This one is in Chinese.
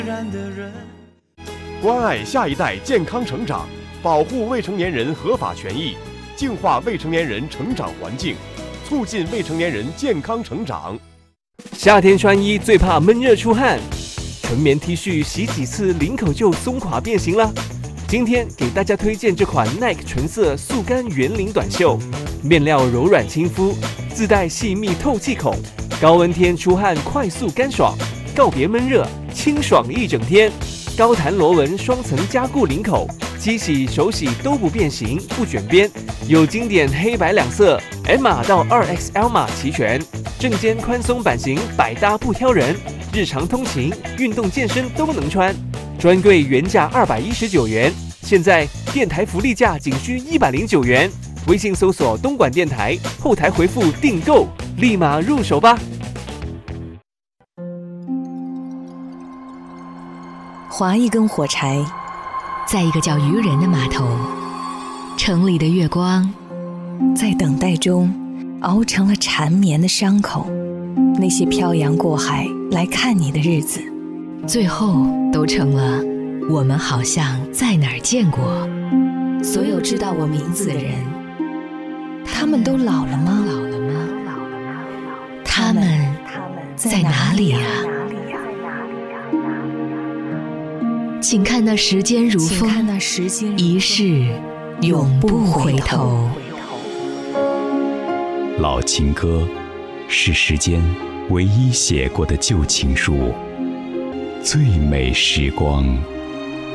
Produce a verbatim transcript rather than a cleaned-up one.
关爱下一代健康成长，保护未成年人合法权益，净化未成年人成长环境，促进未成年人健康成长。 夏天穿衣最怕闷热出汗，纯棉 T 恤洗几次领口就松垮变形了。今天给大家推荐这款 Nike 纯色速干圆领短袖，面料柔软亲肤，自带细密透气孔，高温天出汗快速干爽，告别闷热，清爽一整天。高弹螺纹双层加固领口，机洗手洗都不变形不卷边，有经典黑白两色 M 码到 二 X L 码齐全，正肩宽松版型百搭不挑人，日常通勤、运动健身都能穿。专柜原价二百一十九元，现在电台福利价仅需一百零九元。微信搜索东莞电台，后台回复订购，立马入手吧。 划一根火柴， 在一个叫渔人的码头，城里的月光在等待中熬成了缠绵的伤口。那些漂洋过海来看你的日子， 最后都成了我们好像在哪儿见过。 所有知道我名字的人，他们都老了吗？ 老了吗？他们在哪里啊？请看那时间如风，一世永不回头。 老情歌是时间唯一写过的旧情书，最美时光